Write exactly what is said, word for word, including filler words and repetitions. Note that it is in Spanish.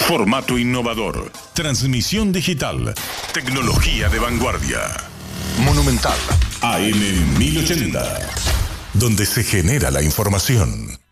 Formato innovador. Transmisión digital. Tecnología de vanguardia. Monumental. A M mil ochenta. Donde se genera la información.